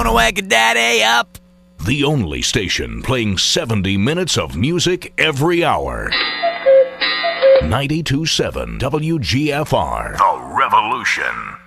Wanna wake a daddy up? The only station playing 70 minutes of music every hour. 92.7 WGFR. The Revolution.